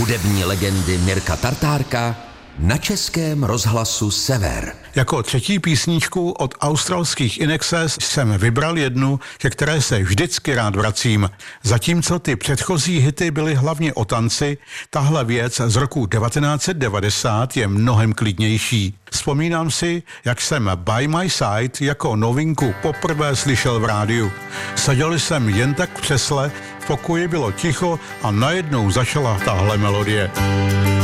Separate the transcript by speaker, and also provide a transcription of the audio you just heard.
Speaker 1: hudební legendy Mirka Tartárka na Českém rozhlasu Sever.
Speaker 2: Jako třetí písničku od australských Inexes jsem vybral jednu, ke které se vždycky rád vracím. Zatímco ty předchozí hity byly hlavně o tanci, tahle věc z roku 1990 je mnohem klidnější. Vzpomínám si, jak jsem By My Side jako novinku poprvé slyšel v rádiu. Seděl jsem jen tak v křesle, v pokoji bylo ticho a najednou začala tahle melodie.